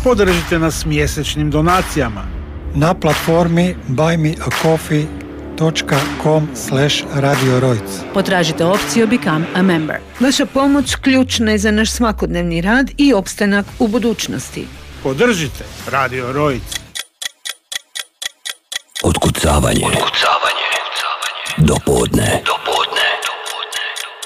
Podržite nas mjesečnim donacijama na platformi buymeacoffee.com/Radio Rojc. Potražite opciju Become a Member. Vaša pomoć ključna je za naš svakodnevni rad i opstanak u budućnosti. Podržite Radio Rojc. Otkucavanje. Do podne.